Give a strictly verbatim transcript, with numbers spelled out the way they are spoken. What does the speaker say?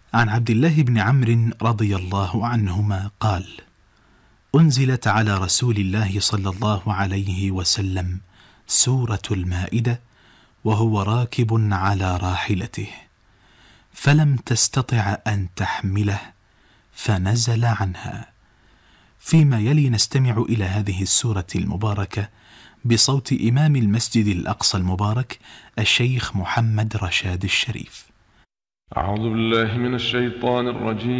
عن عبد الله بن عمرو رضي الله عنهما قال: أنزلت على رسول الله صلى الله عليه وسلم سورة المائدة وهو راكب على راحلته، فلم تستطع أن تحمله فنزل عنها. فيما يلي نستمع إلى هذه السورة المباركة بصوت إمام المسجد الأقصى المبارك الشيخ محمد رشاد الشريف. أعوذ بالله من الشيطان الرجيم.